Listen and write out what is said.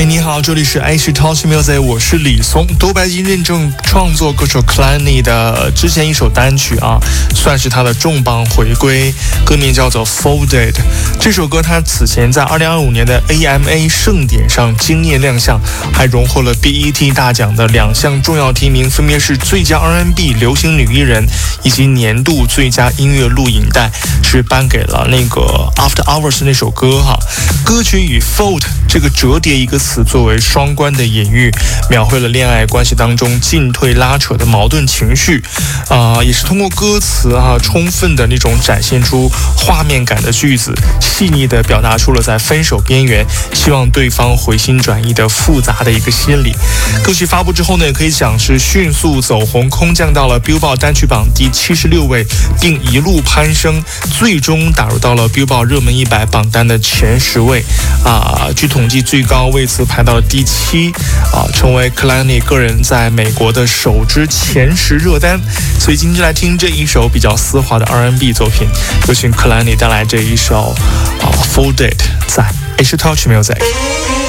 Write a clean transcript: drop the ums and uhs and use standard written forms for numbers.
你好，这里是 Asia Touch Music， 我是李松，多白金认证创作歌手 Kalani 的之前一首单曲啊，算是他的重磅回归，歌名叫做 Folded。这首歌他此前在2025年的 AMA 盛典上惊艳亮相，还荣获了 BET 大奖的2项重要提名，分别是最佳 R&B 流行女艺人以及年度最佳音乐录影带，是颁给了那个 After Hours 那首歌哈。歌曲以 fold 这个折叠一个词作为双关的隐喻，描绘了恋爱关系当中进退拉扯的矛盾情绪，也是通过歌词充分的那种展现出画面感的句子，细腻的表达出了在分手边缘希望对方回心转意的复杂的一个心理。歌曲发布之后呢，也可以讲是迅速走红，空降到了 Billboard 单曲榜第76位，并一路攀升，最终打入到了 Billboard 热门100榜单的前10位。据统计最高位次排到了第7，成为 Kalani 个人在美国的首支前10热单。所以今天就来听这一首比较丝滑的 R&B 作品，有请 Kalani 带来这一首Folded， 在 Asia Touch Music。